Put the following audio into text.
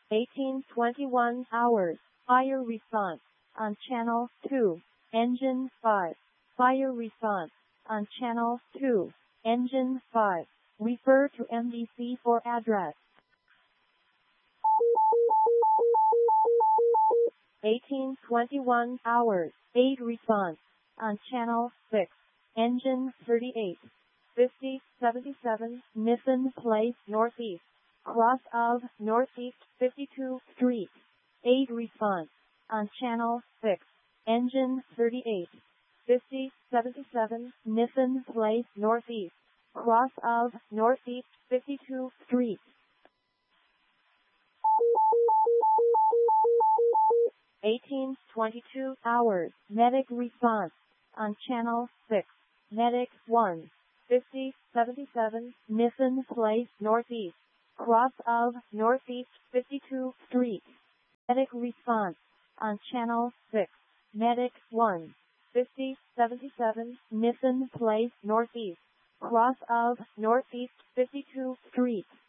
1821 hours. Fire response on channel 2. Engine 5. Fire response on channel 2. Engine 5. Refer to MDC for address. 1821 hours. 8 response on channel 6. Engine 38. 5077 Nissen Place Northeast. Cross of Northeast 52 Street. 8 response on channel 6. Engine 38. 5077 Nissen Place Northeast. Cross of Northeast 52 Street. 1822 hours. Medic response on channel 6. Medic 1. 5077 Nissen Place Northeast. Cross of Northeast 52 Street. Medic response on channel 6. Medic 1. 5077 Nissen Place Northeast. Cross of Northeast 52 Street.